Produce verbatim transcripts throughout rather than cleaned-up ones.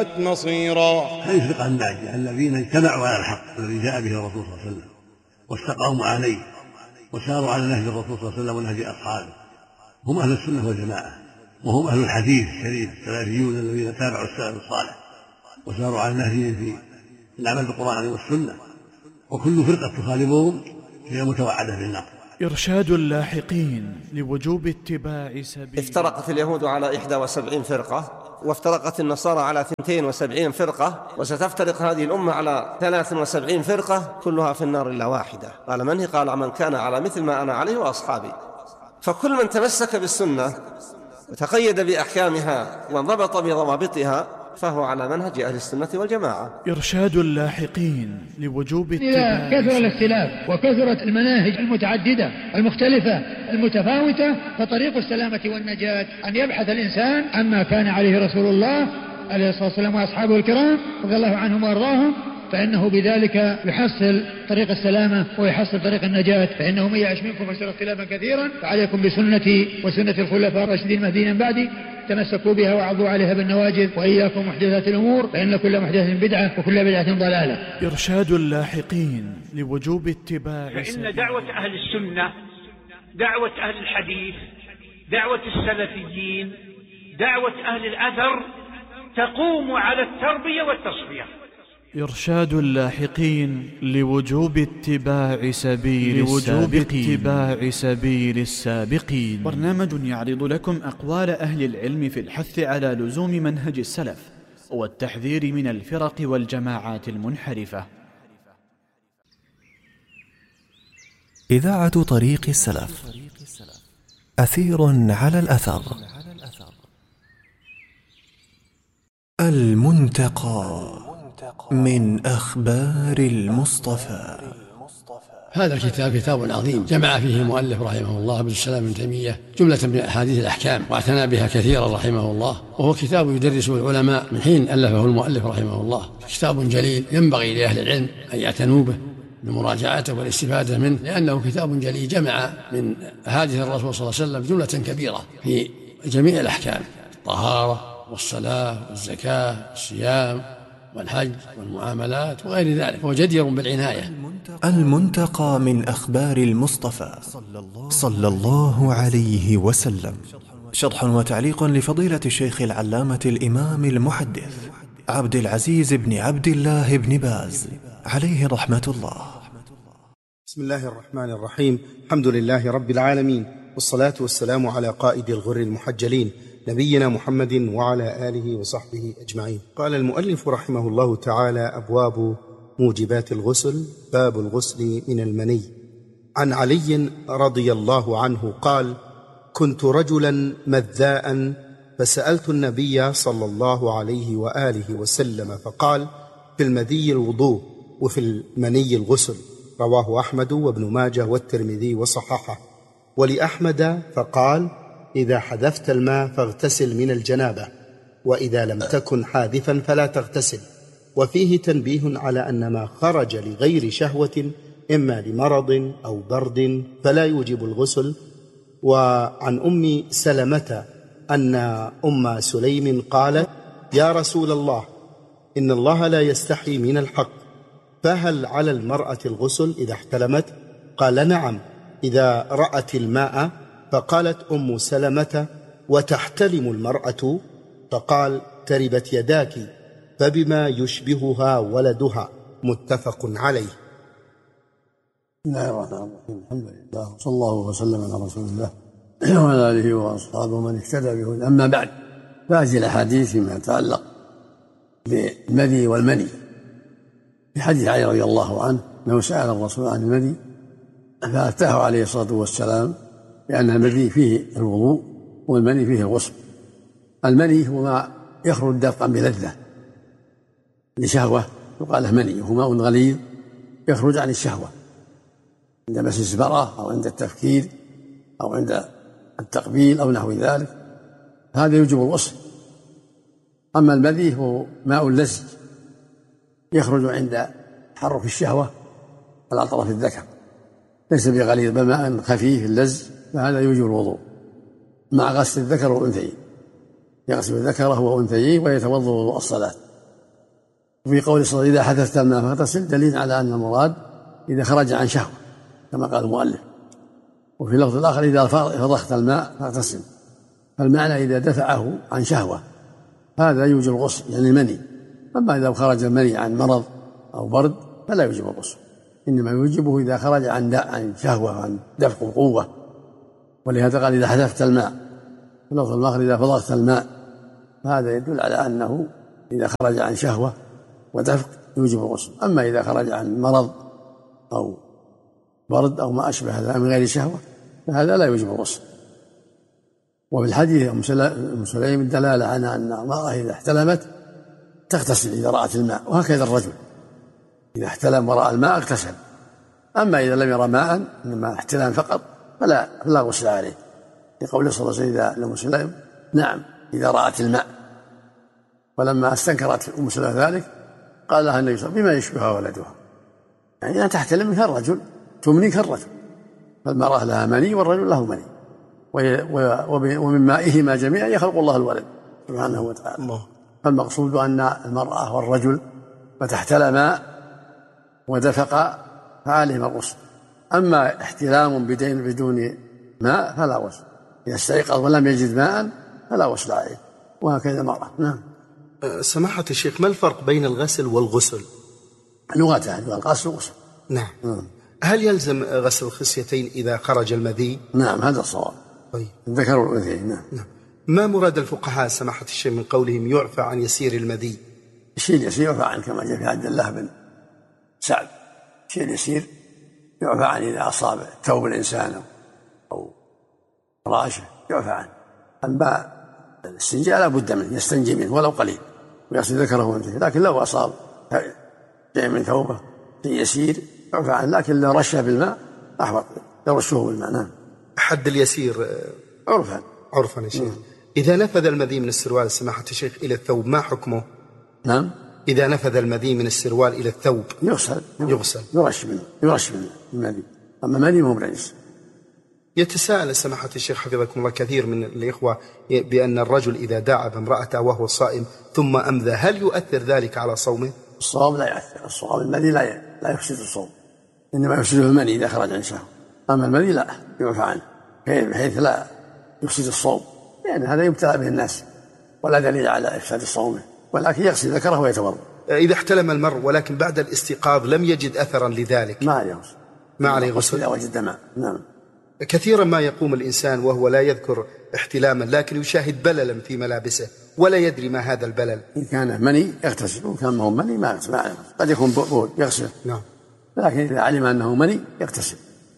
مصيرا. هذه الفرقة الناجية الذين اجتمعوا على الحق الذي جاء به الرسول صلى الله عليه وسلم واستقاموا عليه وساروا على نهج الرسول صلى الله عليه وسلم ونهج أصحابه، هم أهل السنة والجماعة، وهم أهل الحديث الشريف السلفيون الذين تابعوا السلف الصالح وساروا على نهجهم في العمل بالقرآن والسنة، وكل فرقة تخالفهم هي متوعدة بالنار. إرشاد اللاحقين لوجوب اتباع سبيل. افترقت اليهود على إحدى وسبعين فرقة، وافترقت النصارى على اثنتين وسبعين فرقة، وستفترق هذه الأمة على ثلاث وسبعين فرقة كلها في النار إلا واحدة. قال من هي؟ قال من كان على مثل ما أنا عليه وأصحابي. فكل من تمسك بالسنة وتقيد بأحكامها وانضبط بضوابطها فهو على منهج أهل السنة والجماعة. إرشاد اللاحقين لوجوب اتباع. إذا كثر الاختلاف وكثرت المناهج المتعددة المختلفة المتفاوتة فطريق السلامة والنجاة أن يبحث الإنسان عما كان عليه رسول الله عليه الصلاة والسلام وأصحابه الكرام رضي الله عنهم وأرضاهم، فإنه بذلك يحصل طريق السلامة ويحصل طريق النجاة. فإنه من يعش منكم فسيرى اختلافا كثيرا، فعليكم بسنتي وسنة الخلفاء الراشدين المهديين من بعدي، تمسكوا بها وعضوا عليها بالنواجذ، وإياكم محدثات الأمور فإن كل محدثة بدعة وكل بدعة ضلالة. إرشاد اللاحقين لوجوب اتباع. فإن دعوة أهل السنة، دعوة أهل الحديث، دعوة السلفيين، دعوة أهل الأثر تقوم على التربية والتصفية. إرشاد اللاحقين لوجوب اتباع سبيل لوجوب اتباع سبيل السابقين. برنامج يعرض لكم أقوال أهل العلم في الحث على لزوم منهج السلف والتحذير من الفرق والجماعات المنحرفة. إذاعة طريق السلف، أثير على الأثر. المنتقى من أخبار المصطفى. هذا الكتاب كتاب عظيم جمع فيه المؤلف رحمه الله عبد السلام بن تيمية جملة من أحاديث الأحكام واعتنى بها كثيرا رحمه الله، وهو كتاب يدرسه العلماء من حين ألفه المؤلف رحمه الله. كتاب جليل ينبغي لأهل العلم أن يعتنوا به بمراجعته والاستفادة منه، لأنه كتاب جليل جمع من أحاديث الرسول صلى الله عليه وسلم جملة كبيرة في جميع الأحكام: الطهارة والصلاة والزكاة والصيام والحج والمعاملات وغير ذلك، هو جدير بالعناية. المنتقى من أخبار المصطفى صلى الله عليه وسلم، شرح وتعليق لفضيلة الشيخ العلامة الإمام المحدث عبد العزيز بن عبد الله بن باز عليه رحمة الله. بسم الله الرحمن الرحيم. الحمد لله رب العالمين، والصلاة والسلام على قائد الغر المحجلين نبينا محمد وعلى آله وصحبه أجمعين. قال المؤلف رحمه الله تعالى: أبواب موجبات الغسل. باب الغسل من المني. عن علي رضي الله عنه قال: كنت رجلا مذاء فسألت النبي صلى الله عليه وآله وسلم فقال: في المذي الوضوء وفي المني الغسل. رواه أحمد وابن ماجه والترمذي وصححه. ولأحمد فقال: إذا حذفت الماء فاغتسل من الجنابة، وإذا لم تكن حاذفا فلا تغتسل. وفيه تنبيه على أن ما خرج لغير شهوة إما لمرض أو برد فلا يوجب الغسل. وعن أم سلمة أن أم سليم قالت: يا رسول الله، إن الله لا يستحي من الحق، فهل على المرأة الغسل إذا احتلمت؟ قال: نعم، إذا رأت الماء. فقالت أم سلمة: وتحتلم المرأة؟ فقال: تربت يداك، فبما يشبهها ولدها. متفق عليه. بسم الله الرحمن الرحيم. الحمد لله وصلى الله وسلم على رسول الله وعلى آله وأصحابه من اهتدى بهداه. أما بعد، فهذه الأحاديث فيما يتعلق بالمذي والمني. في حديث علي رضي الله عنه أنه سأل الرسول عن المذي فأفتاه عليه الصلاة والسلام لأن المذي فيه الوضوء والمني فيه الغسل. المني هو ما يخرج دفقا بلذة لشهوة يقال له مني، هو ماء غليظ يخرج عن الشهوة عند مس الزبرة أو عند التفكير أو عند التقبيل أو نحو ذلك، هذا يوجب الغسل. أما المذي هو ماء لزج يخرج عند تحرك الشهوة على أطراف الذكر، ليس بغليظ بل ماء خفيف لزج، فهذا يوجب الوضوء مع غسل الذكر والأنثيين، يغسل ذكره وأنثيه ويتوضأ وضوء الصلاة. وفي قول صلى الله عليه وسلم إذا حدثت الماء فاغتسل دليل على أن المراد إذا خرج عن شهوة كما قال المؤلف. وفي اللفظ الآخر إذا فضخت الماء فاغتسل، فالمعنى إذا دفعه عن شهوة هذا يوجب الغسل يعني المني. أما إذا خرج المني عن مرض أو برد فلا يوجب الغسل، إنما يوجبه إذا خرج عن عن شهوة عن دفع القوة. ولهذا قال إذا حذفت الماء، في اللفظ الآخر إذا فضخت الماء، فهذا يدل على أنه إذا خرج عن شهوة ودفق يوجب الغسل. أما إذا خرج عن مرض أو برد أو ما أشبه هذا من غير شهوة فهذا لا يوجب الغسل. وفي الحديث أم سليم الدلالة على أن المرأة إذا احتلمت تغتسل إذا رأت الماء، وهكذا الرجل إذا احتلم ورأى الماء اغتسل. أما إذا لم يرى ماء إنما احتلام فقط فلا فلا غسل عليه، لقول صلى الله عليه وسلم لأم سليم نعم إذا رأت الماء. ولما استنكرت أم سليم ذلك قال لها النبي صلى الله عليه وسلم بما يشبهها ولدها، يعني أن تحتلم كالرجل تمني كالرجل، فالمرأة لها مني والرجل له مني، ومن مائهما جميعا يخلق الله الولد سبحانه وتعالى. فالمقصود أن المرأة والرجل فتحتلما ودفق فعليهما الغسل. أما احتلام بدين بدون ماء فلا غسل، إذا استيقظ ولم يجد ماء فلا غسل عليه، وهكذا المرأة. نعم. سماحة الشيخ، ما الفرق بين الغسل والغسل؟ لغتها الغسل والغسل. نعم. مم. هل يلزم غسل الخصيتين إذا خرج المذي؟ نعم هذا الصواب. طيب. الذكر والأنثى. نعم. نعم. ما مراد الفقهاء سماحة الشيخ من قولهم يعفى عن يسير المذي؟ الشيء يسير يعفى عن، كما جاء في عبد الله بن سعد، الشيء يسير يعفى عن إذا أصاب ثوب الإنسان أو فراشه يعفى عنه. أما الاستنجاء لا بد منه، يستنجي منه ولو قليل ويغسل ذكره وانتهى. لكن لو أصاب شيء من ثوبه شيء يسير يعفى عنه، لكن لو رشه بالماء أحوط يرشه بالماء. نعم. حد اليسير عرفا عرفا يا شيخ. إذا نفذ المذي من السروال سماحة الشيخ إلى الثوب ما حكمه؟ نعم. إذا نفذ المذي من السروال إلى الثوب يغسل يغسل يرش منه يرش منه المذي، أما المذي مو برئيس. يتساءل سماحة الشيخ حفظكم الله كثير من الإخوة بأن الرجل إذا داعب امرأته وهو صائم ثم أمذى هل يؤثر ذلك على صومه؟ الصواب لا يؤثر، الصواب المذي لا لا يفسد الصوم، إنما يفسده المني إذا خرج عن شهوة. أما المذي لا يعفى عنه بحيث لا يفسد الصوم، لأن يعني هذا يبتلى به الناس ولا دليل على إفساد الصوم، ولكن يغسل ذكره ويتوضأ. إذا احتلم المرء ولكن بعد الاستيقاظ لم يجد أثرا لذلك ما عليه غسل، ما عليه غسل إذا وجد ماء. نعم. كثيرا ما يقوم الإنسان وهو لا يذكر احتلاما لكن يشاهد بللا في ملابسه ولا يدري ما هذا البلل. إن كان مني يغتسل، وإن كان ما هو مني ما يغتسل، قد يكون بول يغسل. نعم. لكن إذا علم أنه مني يغتسل،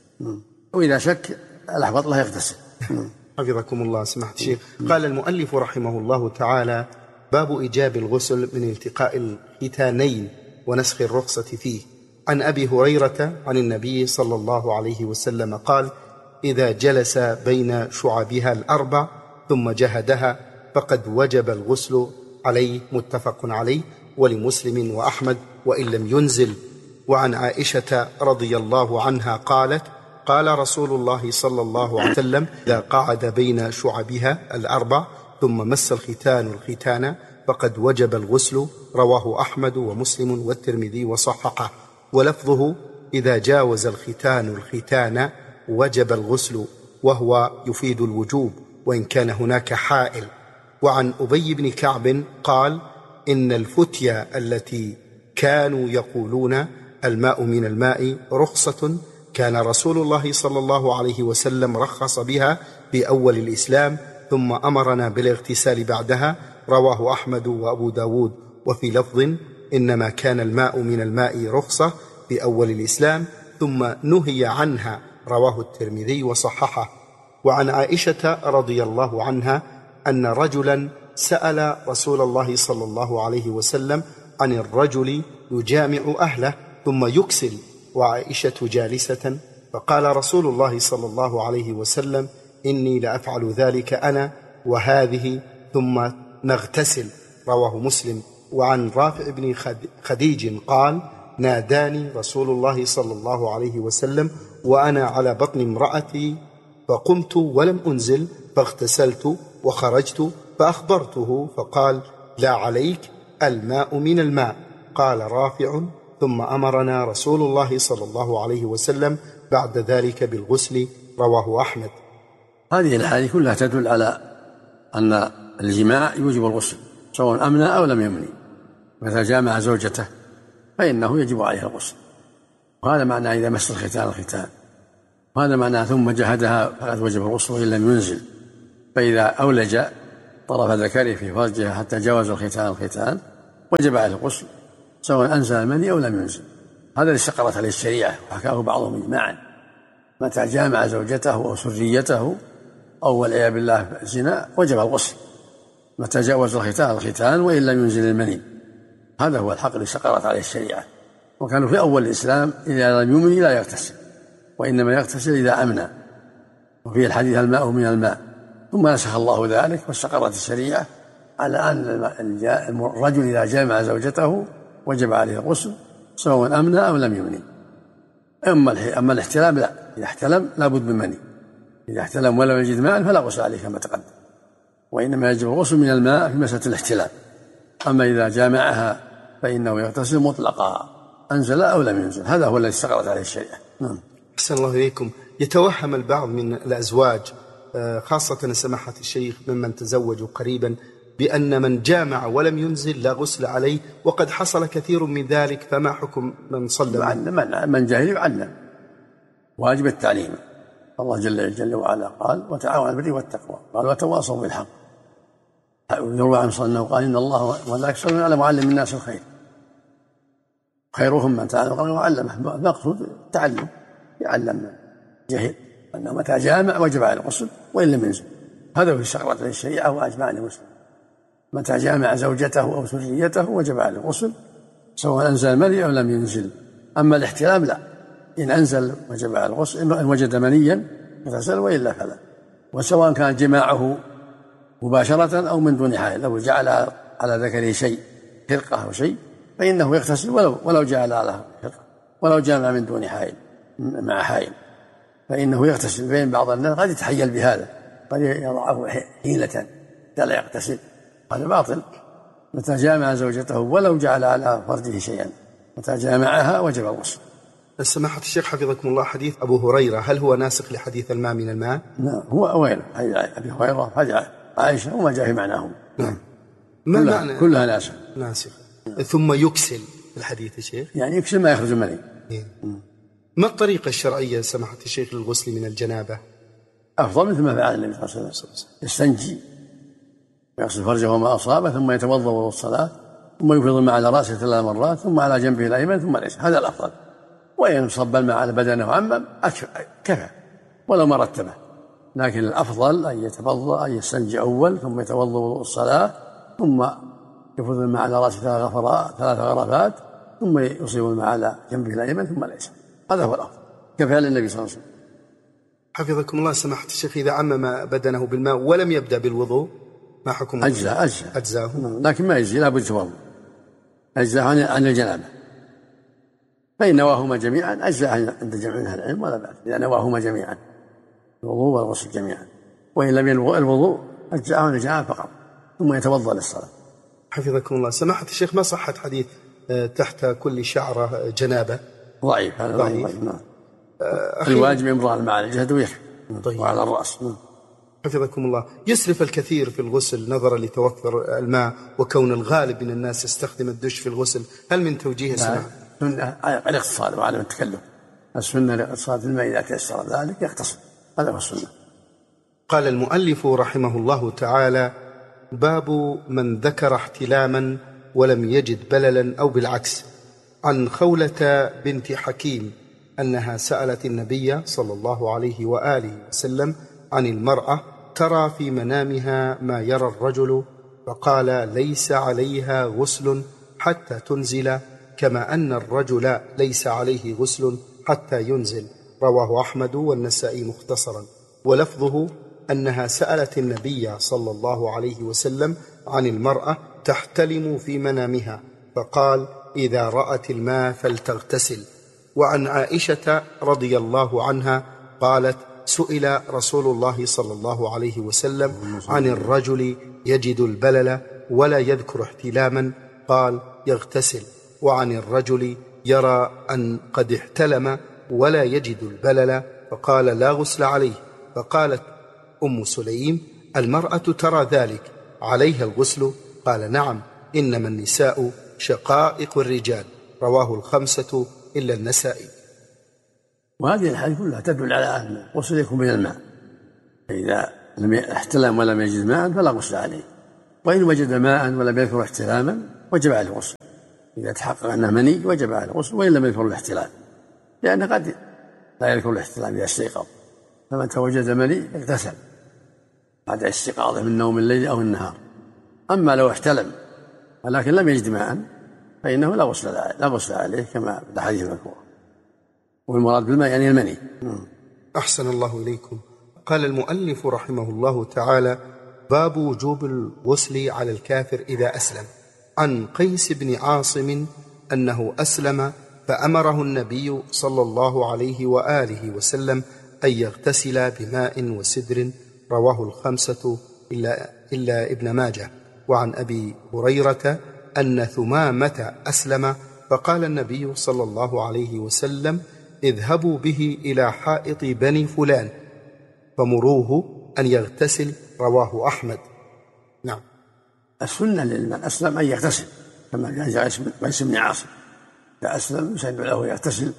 وإذا شك الأحوط له يغتسل. حفظكم الله سماحة الشيخ. قال المؤلف رحمه الله تعالى: باب إيجاب الغسل من التقاء الختانين ونسخ الرخصة فيه. عن أبي هريرة عن النبي صلى الله عليه وسلم قال: إذا جلس بين شعبها الأربع ثم جهدها فقد وجب الغسل عليه. متفق عليه، ولمسلم وأحمد وإن لم ينزل. وعن عائشة رضي الله عنها قالت: قال رسول الله صلى الله عليه وسلم: إذا قعد بين شعبها الأربع ثم مس الختان الختان فقد وجب الغسل. رواه أحمد ومسلم والترمذي وصححه. ولفظه: إذا جاوز الختان الختان وجب الغسل، وهو يفيد الوجوب وإن كان هناك حائل. وعن أبي بن كعب قال: إن الفتية التي كانوا يقولون الماء من الماء رخصة كان رسول الله صلى الله عليه وسلم رخص بها في أول الإسلام ثم أمرنا بالاغتسال بعدها. رواه أحمد وأبو داود. وفي لفظ: إنما كان الماء من الماء رخصة في أول الإسلام ثم نهي عنها. رواه الترمذي وصححه. وعن عائشة رضي الله عنها أن رجلا سأل رسول الله صلى الله عليه وسلم عن الرجل يجامع أهله ثم يكسل وعائشة جالسة، فقال رسول الله صلى الله عليه وسلم: إني لأفعل ذلك أنا وهذه ثم نغتسل. رواه مسلم. وعن رافع بن خديج قال: ناداني رسول الله صلى الله عليه وسلم وأنا على بطن امرأتي فقمت ولم أنزل فاغتسلت وخرجت فأخبرته فقال: لا عليك، الماء من الماء. قال رافع: ثم أمرنا رسول الله صلى الله عليه وسلم بعد ذلك بالغسل. رواه أحمد. هذه الأحاديث كلها تدل على أن الجماع يوجب الغسل سواء أمنى أو لم يمني. متى جامع زوجته فإنه يجب عليه الغسل، وهذا معنى إذا مس الختان الختان، وهذا معنى ثم جهدها فقد وجب الغسل وإن لم ينزل. فإذا أولج طرف ذكره في فرجها حتى جاوز الختان الختان وجب عليه الغسل سواء أنزل المني أو لم ينزل. هذا الذي استقرت عليه الشريعة وحكاه بعضهم إجماعا. متى جامع زوجته أو سريته أو والعياذ بالله زنا وجب الغسل متى جاوز الختان الختان وإن لم ينزل المني. هذا هو الحق الذي استقرت عليه الشريعة. وكانوا في أول الإسلام إذا لم يمني لا يغتسل، وإنما يغتسل إذا أمنى، وفي الحديث الماء من الماء. ثم نسخ الله ذلك واستقرت الشريعة على أن الرجل إذا جامع زوجته وجب عليه الغسل سواء أمنى أو لم يمني. أما الاحتلام لا، إذا احتلم لا بد من مني، إذا احتلم ولم يجد ماء فلا غسل عليه كما تقدم، وإنما يجب الغسل من الماء في مسألة الاحتلام. أما إذا جامعها فإنه يغتسل مطلقا أنزل أو لم ينزل. هذا هو الذي استقرت عليه الشريعة. نعم. أحسن الله إليكم. يتوهم البعض من الأزواج خاصة سماحة الشيخ ممن تزوجوا قريبا بأن من جامع ولم ينزل لا غسل عليه، وقد حصل كثير من ذلك، فما حكم من صلى؟ يعلم من جاهل يعلم، واجب التعليم. الله جل, جل وعلا قال: وتعاونوا على البر والتقوى، قال: وتواصوا بالحق. يروى عن صلى الله قال: إن الله وملائكته على معلم الناس الخير، خيرهم من تعلم القرآن وعلمه. المقصود التعلم، يعلم جهل أنه متى جامع وجب عليه الغسل وإن لم ينزل. هذا هو استقرت عليه الشريعة وأجمع المسلم. متى جامع زوجته أو سريته وجب عليه الغسل سواء أنزل المني أو لم ينزل. أما الاحتلام لا، إن أنزل وجب عليه الغسل، إن وجد منيا اغتسل وإلا فلا. وسواء كان جماعه مباشرة أو من دون حائل، لو جعل على ذكره شيء خرقة أو شيء فإنه يغتسل ولو ولو جعل على خرقة، ولو جامع من دون حائل مع حائل فإنه يغتسل. بين بعض الناس قد يتحيل بهذا، قد يضعه حيلة لا يغتسل، هذا باطل. متى جامع زوجته ولو جعل على فرجه شيئا متى جامعها وجب الغسل. سماحة الشيخ حفظكم الله، حديث أبو هريرة هل هو ناسخ لحديث الماء من الماء؟ نعم، هو وين أبي هريرة حديث عائشة وما جاء في معناهم. نعم، ما كلها, معنى كلها ناسخ ناسخ. ثم يكسل الحديث الشيخ، يعني يكسل ما يخرج منه. ما الطريقة الشرعية سماحة الشيخ للغسل من الجنابة؟ أفضل مثل ما فعل النبي صلى الله عليه وسلم، يستنجي ويغسل فرجه وما أصابه ثم يتوضأ وضوء الصلاة ثم يفيض الماء على رأسه ثلاث مرات ثم على جنبه الأيمن ثم اليسار، هذا الأفضل. وإن صب الماء على بدنه وعمم كفى ولو ما رتبه، لكن الأفضل أن يتوضأ، أن يستنجي أول ثم يتوضأ وضوء الصلاة ثم يفيض الماء على رأسه ثلاث غرفات ثم يصيب الماء على جنبه الأيمن ثم اليسار، هذا هو الأفضل كفعل النبي صلى الله عليه وسلم. حفظكم الله سماحة الشيخ، إذا عمم بدنه بالماء ولم يبدأ بالوضوء ما حكم؟ أجزاء أجزاء أجزاء لكن ما يجزي، لا بد يتوضأ أجزاء عن الجنابة، فإن نواهما جميعا أجزاء عند جميع أهل العلم ولا بأس إذا نواهما جميعا الوضوء والغسل جميعا، وإن لم ينوي الوضوء أجزاء عن الجنابة فقط ثم يتوضأ للصلاة. حفظكم الله سماحة الشيخ، ما صحة حديث تحت كل شعرة جنابة؟ ضعيف هذا ضعيف, ضعيف. نعم. الواجب إمرار الماء على الجسد ويكفي طيب. وعلى الرأس. حفظكم الله، يسرف الكثير في الغسل نظرا لتوفر الماء وكون الغالب من الناس يستخدم الدش في الغسل، هل من توجيه سماحة؟ سنة الاقتصاد وعدم التكلف، السنة لاقتصاد الماء إذا تيسر ذلك يغتسل، هذا هو السنة. قال المؤلف رحمه الله تعالى: باب من ذكر احتلاما ولم يجد بللا أو بالعكس. عن خولة بنت حكيم أنها سألت النبي صلى الله عليه وآله وسلم عن المرأة ترى في منامها ما يرى الرجل، فقال: ليس عليها غسل حتى تنزل، كما أن الرجل ليس عليه غسل حتى ينزل. رواه أحمد والنسائي مختصرا. ولفظه أنها سألت النبي صلى الله عليه وسلم عن المرأة تحتلم في منامها، فقال: إذا رأت الماء فلتغتسل. وعن عائشة رضي الله عنها قالت: سئل رسول الله صلى الله عليه وسلم عن الرجل يجد البلل ولا يذكر احتلاما، قال: يغتسل. وعن الرجل يرى أن قد احتلم ولا يجد البلل فقال لا غسل عليه. فقالت أم سليم المرأة ترى ذلك، عليها الغسل؟ قال نعم، إنما النساء شقائق الرجال. رواه الخمسة إلا النسائي. وهذه الحديث كلها تدل على أن الغسل يكون من الماء، فإذا لم احتلم ولم يجد ماء فلا غسل عليه، وإن وجد ماء ولم يذكر احتلاما وجب عليه الغسل. إذا تحقق أنه مني وجب عليه الغسل وإن لم يذكر الاحتلام، لأن قد لا يذكر الاحتلام إذا استيقظ، فمن توجد مني اغتسل بعد استيقاظه من نوم الليل أو النهار. أما لو احتلم ولكن لم يجد ماء فإنه لا غسل لا غسل عليه كما في الحديث المذكور، والمراد بالماء يعني المني. أحسن الله إليكم. قال المؤلف رحمه الله تعالى: باب وجوب الغسل على الكافر إذا أسلم. عن قيس بن عاصم أنه أسلم فأمره النبي صلى الله عليه وآله وسلم أن يغتسل بماء وسدر. رواه الخمسة إلا, إلا ابن ماجه. وعن أبي هريرة أن ثمامة أسلم فقال النبي صلى الله عليه وسلم: اذهبوا به إلى حائط بني فلان فمروه أن يغتسل. رواه أحمد. نعم. السنة لمن أسلم أن يغتسل كما جاء قيس بن عاصم، فأسلم يسن له يغتسل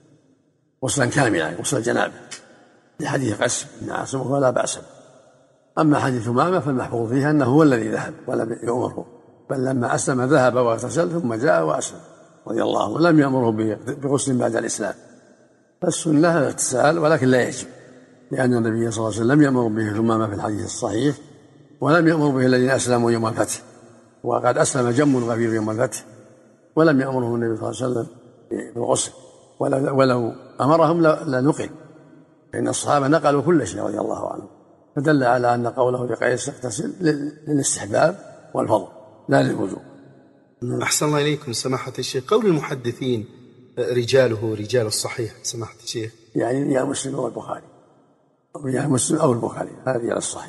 غسلا كاملا غسل الجنابة لحديث قيس بن عاصم وهو لا بأس. أما حديث ثمامة فالمحفوظ فيها أنه هو الذي ذهب ولم يأمره، بل لما أسلم ذهب واغتسل ثم جاء وأسلم رضي الله عنه، ولم يأمره بغسل بعد الإسلام. فالسنة الاغتسال ولكن لا يجب، لأن النبي صلى الله عليه وسلم يأمر به ثمامة في الحديث الصحيح، ولم يأمر به الذين أسلموا يوم الفتح، وقد أسلم جم غفير يوم الفتح ولم يأمره النبي صلى الله عليه وسلم بالغسل، ولو, ولو أمرهم لنقل، فإن الصحابة نقلوا كل شيء رضي الله عنهم، فدل على أن قوله لقيس اغتسل للاستحباب والفضل لا للوجوب. أحسن الله إليكم سماحة الشيخ. قول المحدثين رجاله رجال الصحيح سماحة الشيخ، يعني رجال مسلم أو البخاري، رجال مسلم أو البخاري هذا رجال الصحيح.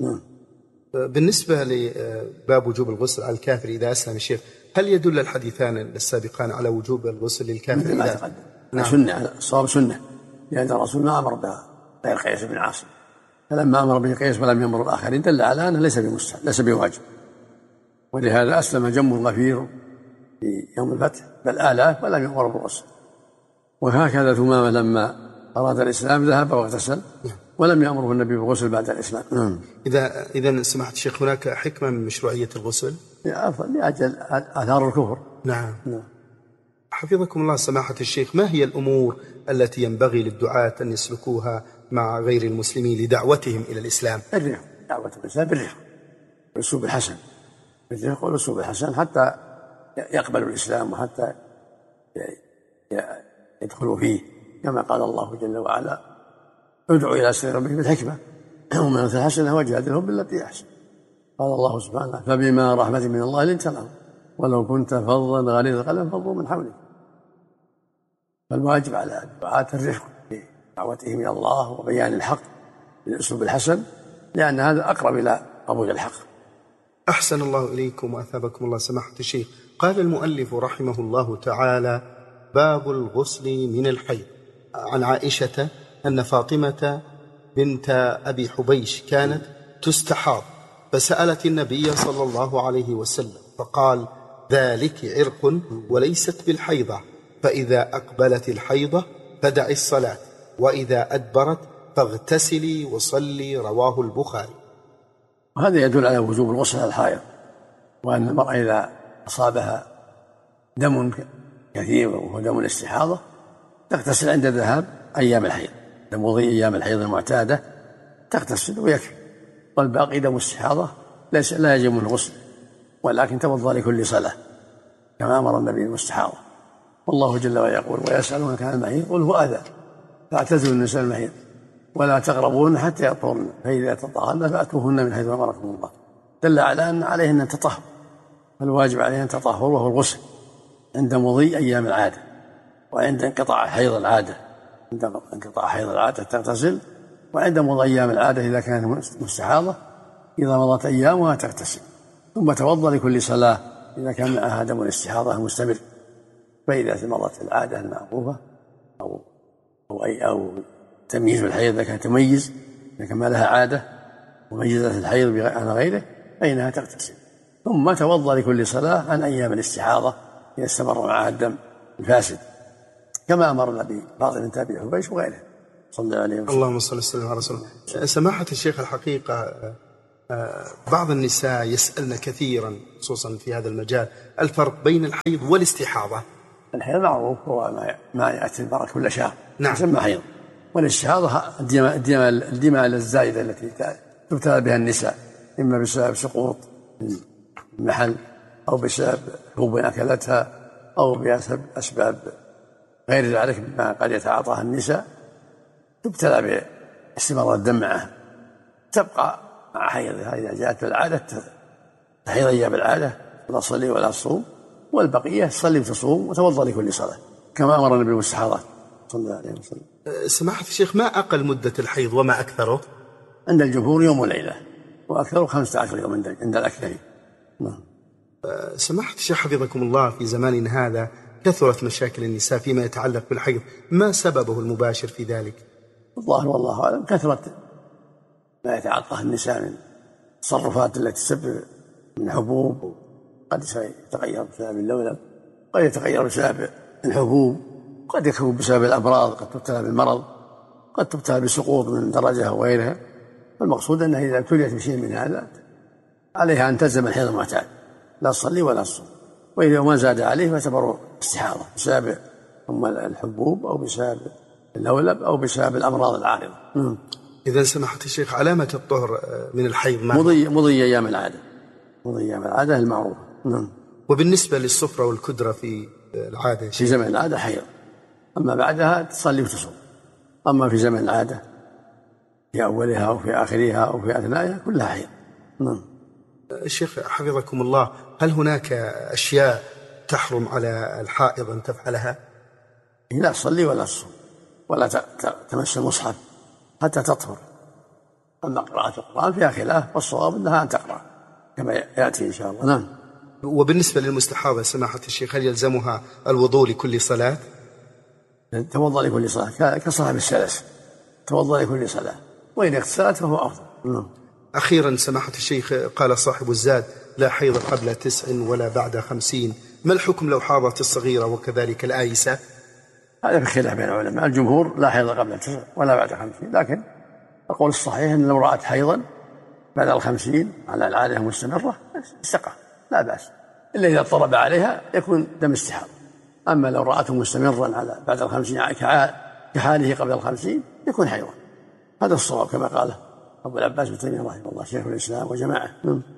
بالنسبة لباب وجوب الغسل على الكافر إذا أسلم الشيخ، هل يدل الحديثان السابقان على وجوب الغسل للكافر ما إذا تقدم؟ نعم. سنة، الصواب سنة، لأن الرسول ما أمر بها غير قيس بن عاصم، فلما أمر به قيس ولم يأمر الآخرين دل على أنه ليس بمستحب ليس بواجب، ولهذا أسلم جم غفير في يوم الفتح بل آلاف ولم يأمر بالغسل. وهكذا ثمامة لما أراد الإسلام ذهب واغتسل ولم يأمره النبي بالغسل بعد الإسلام. إذا إذا سمحت الشيخ هناك حكمة من مشروعية الغسل؟ لأجل آثار الكفر. نعم. نعم. حفظكم الله سماحة الشيخ، ما هي الأمور التي ينبغي للدعاة أن يسلكوها مع غير المسلمين لدعوتهم إلى الإسلام؟ الرفق، دعوة الإسلام بالرفق والأسلوب الحسن، بالرفق والأسلوب الحسن حتى يقبلوا الإسلام وحتى يدخلوا فيه، كما قال الله جل وعلا: ادعوا إلى سبيل ربك بالحكمة ومن الحسنة وجادلهم بالتي أحسن. قال الله سبحانه: فبما رحمة من الله لنت لهم ولو كنت فظا غليظ القلب انفضوا من حولك. فالواجب على الدعاة الرفق في دعوتهم إلى الله وبيان الحق بالأسلوب الحسن، لأن هذا أقرب إلى قبول الحق. أحسن الله إليكم وأثابكم الله سماحة الشيخ. قال المؤلف رحمه الله تعالى: باب الغسل من الحيض. عن عائشة أن فاطمة بنت أبي حبيش كانت تستحاض فسألت النبي صلى الله عليه وسلم فقال: ذلك عرق وليست بالحيضة، فإذا أقبلت الحيضة فدعي الصلاة، وإذا أدبرت فاغتسلي وصلي. رواه البخاري. وهذا يدل على وجوب الغسل على الحائض، وأن المرأة إذا أصابها دم كثير وهو دم الاستحاضة تغتسل عند ذهاب أيام الحيض، دم وضيء أيام الحيض المعتادة تغتسل ويكفي، والباقي دم استحاضة ليس لا يجب الغسل، ولكن توضأ لكل صلاة كما أمر النبي المستحاضة. والله جل وعلا يقول: ويسألونك عن المحيض قل هو أذى فاعتزلوا النساء المحيض ولا تقربوهن حتى يطهرن فإذا تطهرن فأتوهن من حيث أمركم الله. دل على أن عليهن التطهر، فالواجب عليهن التطهر وهو الغسل عند مضي أيام العادة، وعند انقطاع حيض العادة عند انقطاع حيض العادة تغتسل، وعند مضي أيام العادة إذا كانت مستحاضة إذا مضت أيامها تغتسل، ثم توضأ لكل صلاة إذا كان معها دم الاستحاضة المستمر. فإذا مضت العادة المعروفة أو أو أي أو تمييز بالحيض إذا كانت تميز إذا كان ما لها عادة وميزت الحيض على غيره فإنها تغتسل، ثم توضأ لكل صلاة عن أيام الاستحاضة إذا استمر معها الدم الفاسد، كما أمرنا ببعض من تابع حبيش وغيره صلى الله عليه وسلم. اللهم صل وسلم على رسول الله. سماحة الشيخ، الحقيقة بعض النساء يسألن كثيرا خصوصا في هذا المجال الفرق بين الحيض والاستحاضة. الحيض معروف هو ما يأتي المرأة كل شهر، نعم، يسمى حيض. والاستحاضة الدماء الدماء الدماء الزائدة التي تبتلى بها النساء، إما بسبب سقوط المحل أو بسبب حبوب أكلتها أو بسبب أسباب غير ذلك مما قد يتعاطاها النساء، تبتلى باستمرار الدم معها، تبقى مع حيضها. إذا جاءت بالعادة تحيض أيام بالعادة لا تصلي ولا تصوم، والبقية تصلي وتصوم وتوضأ لكل صلاة كما أمر النبي بالمستحاضات صلى الله عليه وسلم. سماحة الشيخ، ما أقل مدة الحيض وما أكثره؟ عند الجمهور يوم وليلة، وأكثره خمسة عشر يوم عند الأكثرين. نعم. سماحة الشيخ حفظكم الله، في زماننا هذا كثرت مشاكل النساء فيما يتعلق بالحيض، ما سببه المباشر في ذلك؟ الظاهر والله أعلم كثرت ما يتعاطاه النساء من التصرفات التي تسبب من حبوب، قد يتغير بسبب اللولب، قد يتغير بسبب الحبوب، قد يكون بسبب الأمراض، قد تبتلى بالمرض، قد تبتلى بسقوط من درجة أو غيرها. فالمقصود أنها إذا ابتليت بشيء من هذا عليها أن تلزم الحيض المعتاد، لا تصلي ولا تصوم، وإذا ما زاد عليه فاعتبره استحاضة بسبب الحبوب أو بسبب اللولب أو بسبب الأمراض العارضة. إذا سمحت الشيخ، علامة الطهر من الحيض ما مضي مضي أيام العادة، مضي أيام العادة المعروفة. نعم. وبالنسبة للصفرة والكدرة في العادة في زمن العادة حيض، أما بعدها تصلي وتصوم. أما في زمن العادة في أولها أو في آخرها أو في أثنائها كلها حيض. نعم. الشيخ حفظكم الله، هل هناك أشياء تحرم على الحائض أن تفعلها؟ لا تصلي ولا تصوم ولا تمس المصحف حتى تطهر. أما قراءة القرآن فيها خلاف، والصواب أنها أن تقرأ كما يأتي إن شاء الله. نعم. وبالنسبة للمستحاضة سماحة الشيخ، هل يلزمها الوضوء لكل صلاة؟ توضأ لكل صلاة كصاحب السلس، توضأ لكل صلاة، وإن اغتسلت فهو أفضل. نعم. أخيرا سماحة الشيخ، قال صاحب الزاد: لا حيض قبل تسع ولا بعد خمسين، ما الحكم لو حاضت الصغيرة وكذلك الآيسة؟ هذا في خلاف بين العلماء، الجمهور لا حيض قبل تسع ولا بعد خمسين، لكن القول الصحيح أن لو رأت حيضا بعد الخمسين على العادة مستمرة استقى لا بأس، إلا إذا اضطرب عليها يكون دم استحاضة. أما لو رأته مستمرا على بعد الخمسين كحاله قبل الخمسين يكون حيضا. هذا الصواب كما قاله أبو العباس بن تيمية رحمه الله شيخ الإسلام وجماعة.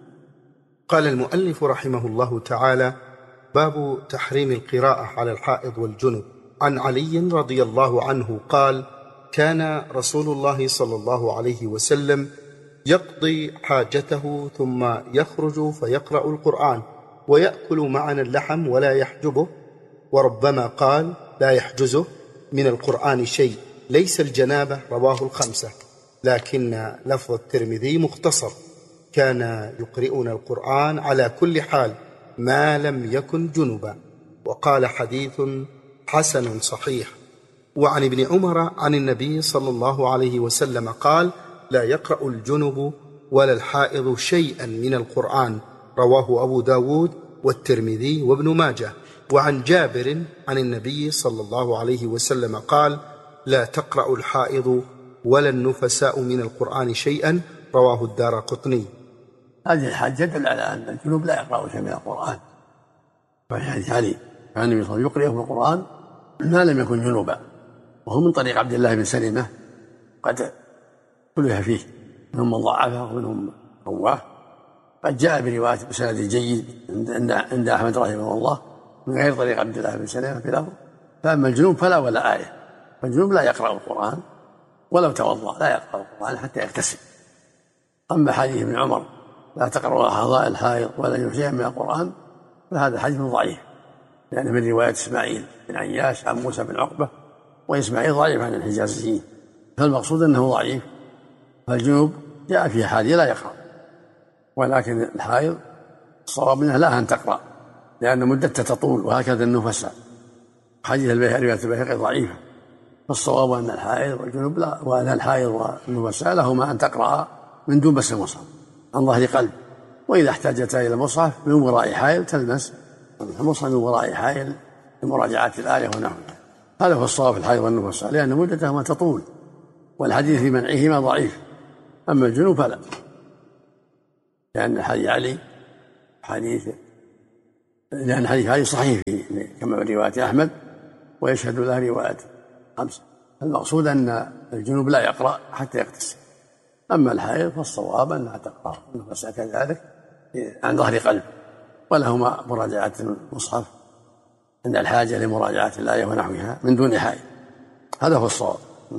قال المؤلف رحمه الله تعالى: باب تحريم القراءة على الحائض والجنب. عن علي رضي الله عنه قال: كان رسول الله صلى الله عليه وسلم يقضي حاجته ثم يخرج فيقرأ القرآن ويأكل معنا اللحم ولا يحجبه، وربما قال: لا يحجزه من القرآن شيء ليس الجنابة. رواه الخمسة، لكن لفظ الترمذي مختصر: كان يقرئنا القرآن على كل حال ما لم يكن جنبا. وقال: حديث حسن صحيح. وعن ابن عمر عن النبي صلى الله عليه وسلم قال: لا يقرأ الجنب ولا الحائض شيئا من القرآن. رواه أبو داود والترمذي وابن ماجه. وعن جابر عن النبي صلى الله عليه وسلم قال: لا تقرأ الحائض ولا النفساء من القرآن شيئا. رواه الدارقطني. هذه الحاجة تدل على أن الجنوب لا يقرأ شيئا من القرآن، ففي حديث علي كان النبي صلى الله عليه وسلم يقرأ في القرآن ما لم يكن جنوبا، وهو من طريق عبد الله بن سلمة قد كلها فيه، منهم من ضعفه ومنهم رواه. قد جاء برواية بسند جيد عند أحمد رحمه الله من غير طريق عبد الله بن سلمة في لفظ. فأما الجنوب فلا ولا آية، فالجنوب لا يقرأ القرآن ولو توضأ لا يقرأ القرآن حتى يغتسل. أما حديث ابن عمر: لا تقرأ أعضاء الحائض ولا شيئا من القرآن، فهذا حديث ضعيف، لأنه من رواية إسماعيل بن عياش عن موسى بن عقبة، وإسماعيل ضعيف عن الحجازيين، فالمقصود أنه ضعيف. فالجنوب جاء في حال لا يقرأ، ولكن الحائض الصواب منها لا أن تقرأ، لأن مدتها تطول، وهكذا النفساء حديث البيهقي رواية البيهقي ضعيفة، فالصواب أن الحائض والجنوب لا، وأن الحائض والنفساء لهما أن تقرأ من دون مس المصحف عن ظهر قلب، وإذا احتاجتا إلى المصحف من وراء حائل تلمس المصحف من وراء حائل لمراجعة الآية ونحوها. هذا هو الصواب في الحائض والنفساء، لأن مدتهما تطول، والحديث في منعهما ضعيف. أما الجنوب فلا، لأن حديث علي حديث لأن حديث علي صحيح فيه كما في رواية أحمد، ويشهد له رواية خمسة. المقصود أن الجنوب لا يقرأ حتى يغتسل. أما الحائض فالصواب أنها تقرأ النفساء كذلك عن ظهر قلب، ولهما مراجعة المصحف عند الحاجة لمراجعة الآية ونحوها من دون حائل. هذا هو الصواب.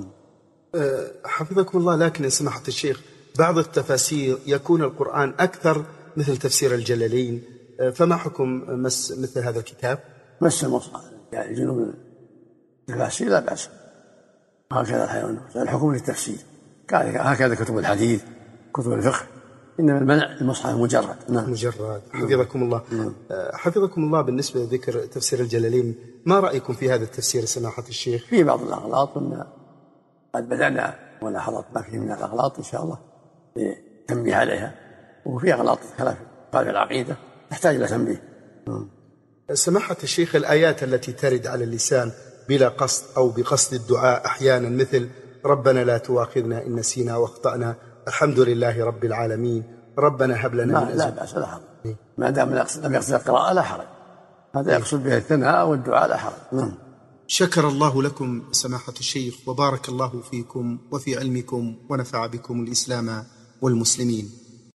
حفظكم الله، لكن يا سماحة الشيخ بعض التفاسير يكون القرآن أكثر مثل تفسير الجلالين، فما حكم مس مثل هذا الكتاب؟ مس المصحف يعني جنوب التفاسير لا بأس، هكذا الحيوان الحكم للتفسير، هكذا كتب الحديث كتب الفقه، إنما المنع المصحف مجرد. نعم. مجرد. حفظكم الله. نعم. حفظكم الله، بالنسبة لذكر تفسير الجلالين ما رأيكم في هذا التفسير سماحة الشيخ؟ في بعض الأغلاط، قد بدأنا ولاحظت ما فيه من الأغلاط إن شاء الله لتنبيه عليها، وفي أغلاط خلاف قال في العقيدة تحتاج إلى تنبيه. سماحة الشيخ، الآيات التي ترد على اللسان بلا قصد أو بقصد الدعاء أحيانا مثل ربنا لا تؤاخذنا إن نسينا واخطأنا، الحمد لله رب العالمين، ربنا هب لنا من أزواجنا. لا بأس، لا حرج، ما دام لم يقصد القراءة لا حرج، هذا يقصد به الثناء والدعاء لا حرج. شكر الله لكم سماحة الشيخ، وبارك الله فيكم وفي علمكم، ونفع بكم الإسلام والمسلمين.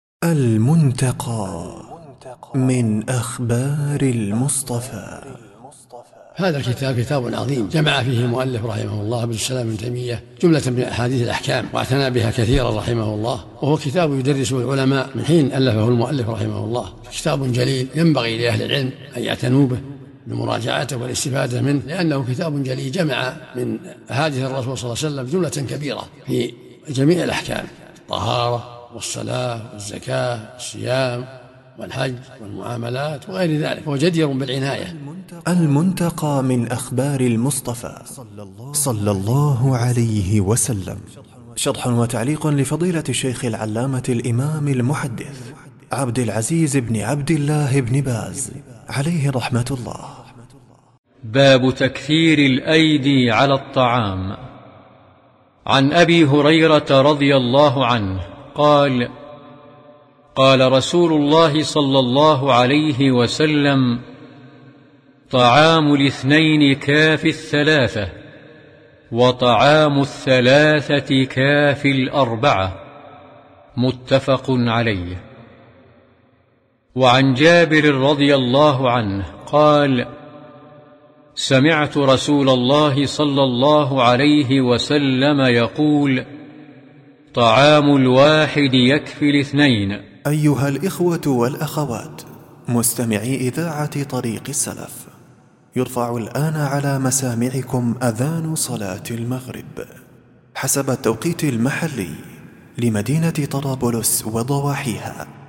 المنتقى من أخبار المصطفى. هذا الكتاب كتاب عظيم جمع فيه المؤلف رحمه الله ابن السلام ابن تيمية جملة من أحاديث الأحكام، واعتنى بها كثيرا رحمه الله، وهو كتاب يدرسه العلماء من حين ألفه المؤلف رحمه الله. كتاب جليل ينبغي لأهل العلم أن يعتنوا به لمراجعته والاستفادة منه، لأنه كتاب جليل جمع من أحاديث الرسول صلى الله عليه وسلم جملة كبيرة في جميع الأحكام، الطهارة والصلاة والزكاة والصيام والحج والمعاملات وغير ذلك، هو جدير بالعناية. المنتقى من أخبار المصطفى صلى الله عليه وسلم، شرح وتعليق لفضيلة الشيخ العلامة الإمام المحدث عبد العزيز بن عبد الله بن باز عليه رحمة الله. باب تكثير الأيدي على الطعام. عن أبي هريرة رضي الله عنه قال: قال رسول الله صلى الله عليه وسلم: طعام الاثنين كافي الثلاثة، وطعام الثلاثة كافي الأربعة. متفق عليه. وعن جابر رضي الله عنه قال: سمعت رسول الله صلى الله عليه وسلم يقول: طعام الواحد يكفي الاثنين. أيها الإخوة والأخوات مستمعي إذاعة طريق السلف، يرفع الآن على مسامعكم أذان صلاة المغرب حسب التوقيت المحلي لمدينة طرابلس وضواحيها.